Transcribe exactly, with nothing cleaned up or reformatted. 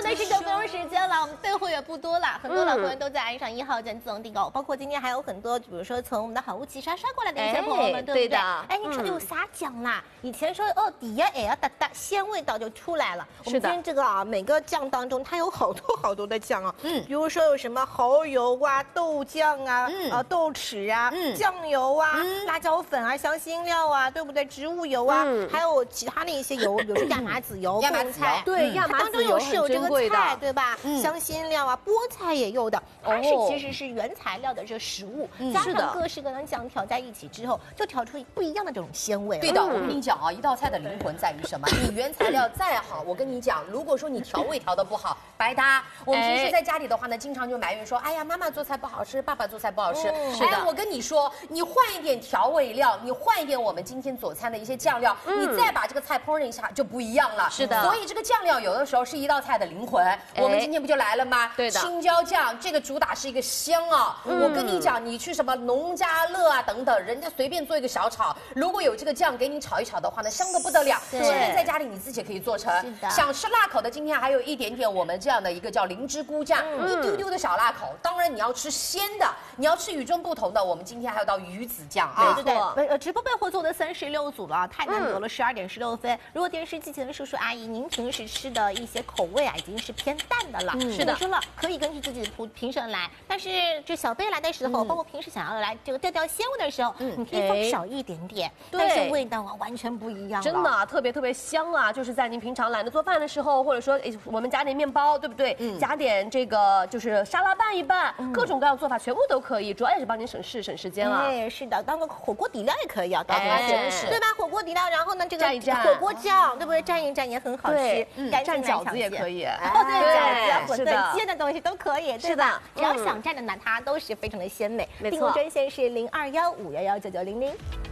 三十九分钟时间了，我们备货也不多了，很多老朋友都在爱上一号店自动订购，包括今天还有很多，比如说从我们的好物齐刷刷过来的一些朋友们，对不对？哎，你说有啥酱啦？以前说哦底下哎呀哒哒，鲜味道就出来了。我们今天这个啊，每个酱当中它有好多好多的酱啊，嗯，比如说有什么蚝油啊、豆酱啊、啊豆豉啊、酱油啊、辣椒粉啊、香辛料啊，对不对？植物油啊，还有其他的一些油，比如说亚麻籽油、 亚麻籽油， 对，亚麻籽油是有这个菜，对吧？香辛料啊，菠菜也有的，它是其实是原材料的这个食物，加上各式各样的酱调在一起之后，就调出不一样的这种鲜味。 对的，我跟你讲啊，一道菜的灵魂在于什么？你原材料再好，我跟你讲，如果说你调味调的不好，白搭。我们平时在家里的话呢，经常就埋怨说，哎呀，妈妈做菜不好吃，爸爸做菜不好吃。是的，我跟你说，你换一点调味料，你换一点我们今天佐餐的一些酱料，你再把这个菜烹饪一下就不一样了。是的，所以这个酱料有的时候是一道菜的灵魂。我们今天不就来了吗？对的，青椒酱这个主打是一个香啊。我跟你讲，你去什么农家乐啊等等，人家随便做一个小炒，如果有这个酱给你炒一炒的话呢，香得不得了。今天在家里你自己也可以做成。想吃辣口的，今天还有一点点我们这样的一个叫灵芝菇酱，一丢丢的小辣口。当然你要吃鲜的，你要吃与众不同的，我们今天还有道鱼子酱啊。 对对对，呃，直播备货做的三十六组了，太难得了，十二点十六分。如果电视机前的叔叔阿姨，您平时吃的一些口味啊，已经是偏淡的了。是的，说了可以根据自己的评审来，但是这小贝来的时候，包括平时想要来这个调调鲜味的时候，你可以放少一点点，但是味道啊完全不一样。 真的特别特别香啊！就是在您平常懒得做饭的时候，或者说我们加点面包，对不对？加点这个就是沙拉拌一拌，各种各样做法全部都可以，主要也是帮您省事省时间啊。 对，是的，当个火锅底料也可以啊，当个真是对吧？火锅底料，然后呢这个火锅酱，对不对？蘸一蘸也很好吃， 蘸饺子也可以， 哦对，饺子、馄饨、煎的东西都可以，对吧？只要想蘸的呢，它都是非常的鲜美。订购专线是零二幺五幺幺九九零零。